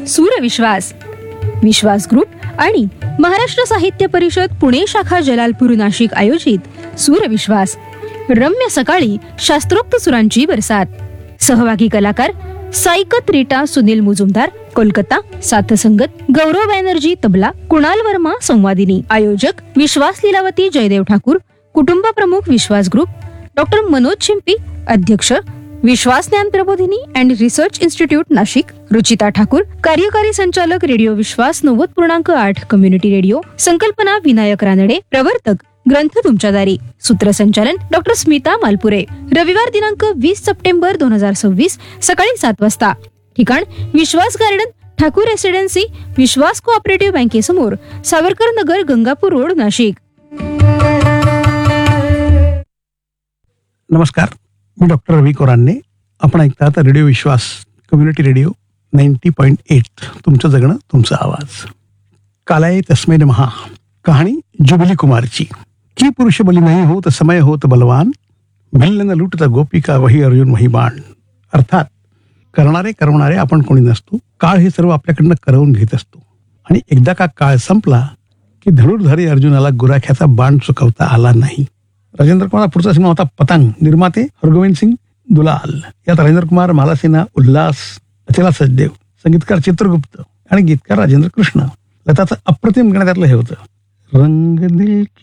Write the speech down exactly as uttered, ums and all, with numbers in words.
सूरविश्वास, विश्वास group आणि महाराष्ट्र साहित्य परिषद पुणे शाखा जलालपूर नाशिक आयोजित सूरविश्वास रम्य सकाळी शास्त्रोक्त सुरांची बरसात. सहभागी कलाकार साईकत रीटा सुनील मुजुमदार कोलकाता, साथसंगत गौरव बॅनर्जी तबला, कुणाल वर्मा संवादिनी. आयोजक विश्वास लीलावती जयदेव ठाकूर, कुटुंब प्रमुख विश्वास ग्रुप, डॉक्टर मनोज शिंपी अध्यक्ष विश्वास ज्ञान प्रबोधिनी and research institute Nashik, Ruchita Thakur कार्यकारी संचालक रेडिओ विश्वास नव्वद पूर्णांक आठ कम्युनिटी रेडिओ, संकल्पना विनायक रानडे, प्रवर्तक ग्रंथ तुमच्या दारी, सूत्रसंचालन डॉक्टर स्मिता मालपुरे. रविवार दिनांक वीस सप्टेंबर दोन हजार सव्वीस सकाळी सात वाजता. ठिकाण विश्वास गार्डन, ठाकूर रेसिडेन्सी, विश्वास कोऑपरेटिव्ह बँकेसमोर, सावरकर नगर, गंगापूर रोड, नाशिक. नमस्कार, मी डॉक्टर रवी कोरांने. आपण ऐकतात रेडिओ विश्वास community radio ninety point eight. तुमचं जगणं तुमचा आवाज. कालाय तस्मै नमः. कहाणी जुबिली कुमारची. की पुरुष बली नाही होत समय होत बलवान, भिल्ल न लुटता गोपिका वही अर्जुन वही बाण. अर्थात करणारे करवणारे आपण कोणी नसतो. काळ हे सर्व आपल्याकडनं करवून घेत असतो. आणि एकदा का काळ संपला की धनुर्धारी अर्जुनाला गुराख्याचा बाण चुकवता आला नाही. राजेंद्र कुमार पुढचा सिनेमा होता पतंग. निर्माते हरगोविंद सिंग दुलाल. यात राजेंद्र कुमार, मालासेना, उल्हास, अचला सचदेव, संगीतकार चित्रगुप्त आणि गीतकार राजेंद्र कृष्ण. लताचं अप्रतिम गाणं त्यातलं हे होतं, रंग दिल